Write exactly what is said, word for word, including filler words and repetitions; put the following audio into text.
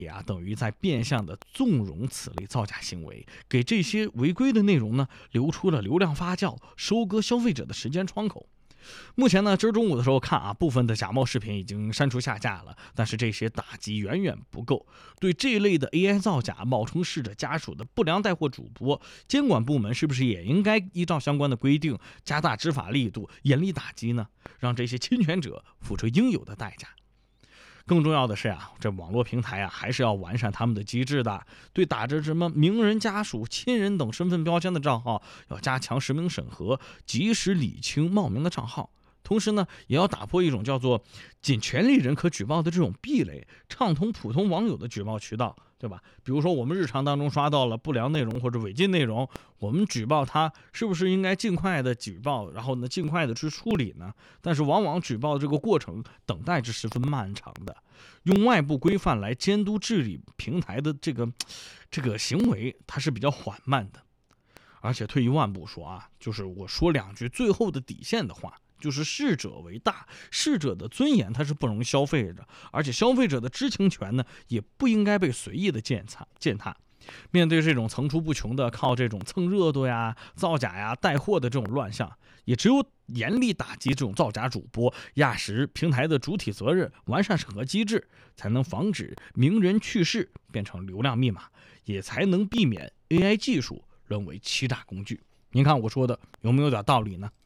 也啊等于在变相的纵容此类造假行为，给这些违规的内容呢留出了流量发酵、收割消费者的时间窗口。目前呢，今儿中午的时候看啊，部分的假冒视频已经删除下架了，但是这些打击远远不够。对这一类的 A I 造假、冒充逝者家属的不良带货主播，监管部门是不是也应该依照相关的规定，加大执法力度，严厉打击呢？让这些侵权者付出应有的代价。更重要的是啊，这网络平台啊，还是要完善他们的机制的。对打着什么名人家属、亲人等身份标签的账号，要加强实名审核，及时理清冒名的账号。同时呢，也要打破一种叫做仅权利人可举报的这种壁垒，畅通普通网友的举报渠道，对吧？比如说我们日常当中刷到了不良内容或者违禁内容，我们举报它，是不是应该尽快的举报，然后呢尽快的去处理呢？但是往往举报的这个过程等待是十分漫长的，用外部规范来监督治理平台的这个这个行为，它是比较缓慢的。而且退一万步说啊，就是我说两句最后的底线的话，就是适者为大，适者的尊严它是不容消费的，而且消费者的知情权呢，也不应该被随意的践踏践踏。面对这种层出不穷的靠这种蹭热度呀、造假呀、带货的这种乱象，也只有严厉打击这种造假主播，压实平台的主体责任，完善审核机制，才能防止名人去世变成流量密码，也才能避免 A I 技术沦为欺诈工具。您看我说的有没有点道理呢？